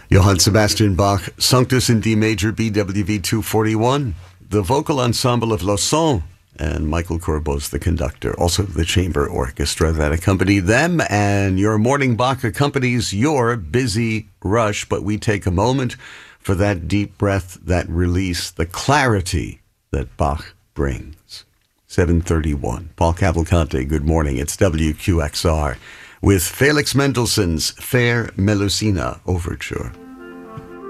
Johann Sebastian Bach, Sanctus in D major, BWV 241, the vocal ensemble of Lausanne, and Michael Corboz, the conductor, also the chamber orchestra that accompanied them. And your morning Bach accompanies your busy rush, but we take a moment for that deep breath, that release, the clarity that Bach brings. 7:31. Paul Cavalcante, good morning. It's WQXR with Felix Mendelssohn's Fair Melusina Overture.